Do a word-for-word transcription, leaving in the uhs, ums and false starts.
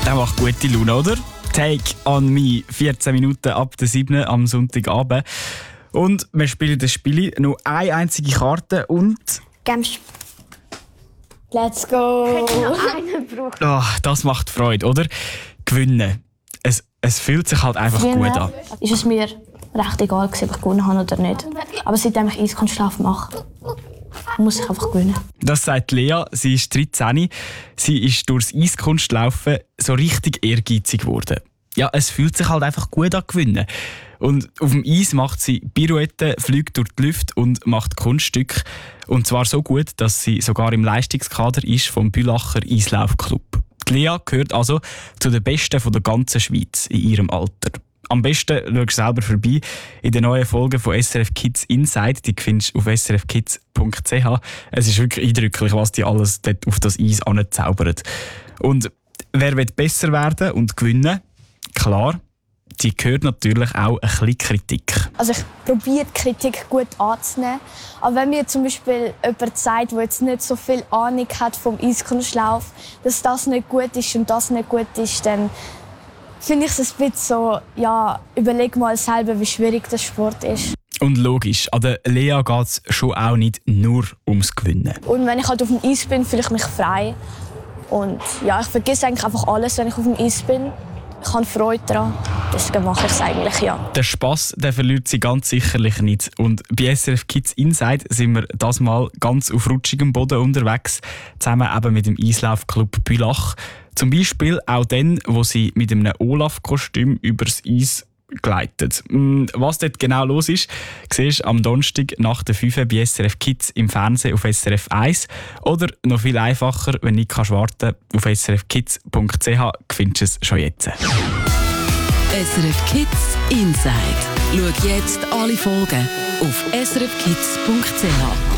Der macht gute Laune, oder? Take on me, vierzehn Minuten ab der sieben am Sonntagabend. Und wir spielen das Spiel nur eine einzige Karte und... Games. Let's go! Oh, das macht Freude, oder? Gewinnen. Es, es fühlt sich halt einfach Früher gut an. Ist es mir recht egal, ob ich gewonnen habe oder nicht. Aber seitdem ich Eiskunstlauf mache, muss ich einfach gewinnen. Das sagt Lea, sie ist dreizehn. Sie ist durchs Eiskunstlaufen so richtig ehrgeizig geworden. Ja, es fühlt sich halt einfach gut an gewinnen. Und auf dem Eis macht sie Pirouetten, fliegt durch die Luft und macht Kunststücke. Und zwar so gut, dass sie sogar im Leistungskader ist vom Bülacher Eislaufclub. Die Lea gehört also zu den Besten von der ganzen Schweiz in ihrem Alter. Am besten schau selber vorbei in den neuen Folgen von S R F Kids Inside. Die findest du auf s r f kids punkt c h. Es ist wirklich eindrücklich, was die alles dort auf das Eis anzaubern. Und wer will besser werden und gewinnen? Klar, die gehört natürlich auch ein bisschen Kritik. Also ich probiere die Kritik gut anzunehmen. Aber wenn mir zum Beispiel jemand sagt, der jetzt nicht so viel Ahnung hat vom Eiskunstlauf, dass das nicht gut ist und das nicht gut ist, dann finde ich es ein bisschen so, ja, überleg mal selber, wie schwierig der Sport ist. Und logisch, an der Lea geht es schon auch nicht nur ums Gewinnen. Und wenn ich halt auf dem Eis bin, fühle ich mich frei. Und ja, ich vergesse eigentlich einfach alles, wenn ich auf dem Eis bin. Ich habe Freude daran, deswegen mache ich es eigentlich, ja. Der Spass, der verliert sie ganz sicherlich nicht. Und bei S R F Kids Inside sind wir das Mal ganz auf rutschigem Boden unterwegs, zusammen eben mit dem Eislaufclub Bülach. Zum Beispiel auch dann, wo sie mit einem Olaf-Kostüm übers Eis gleitet. Was dort genau los ist, siehst du am Donnerstag nach der fünf bei S R F Kids im Fernsehen auf S R F eins. Oder noch viel einfacher, wenn du nicht warten kannst, auf s r f kids punkt c h findest du es schon jetzt. S R F Kids Inside. Schau jetzt alle Folgen auf s r f kids punkt c h.